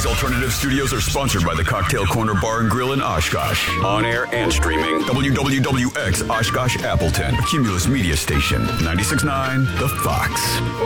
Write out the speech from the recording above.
Alternative Studios are sponsored by the Cocktail Corner Bar and Grill in Oshkosh. On air and streaming. WWWX Oshkosh Appleton. A Cumulus Media Station. 96.9 The Fox.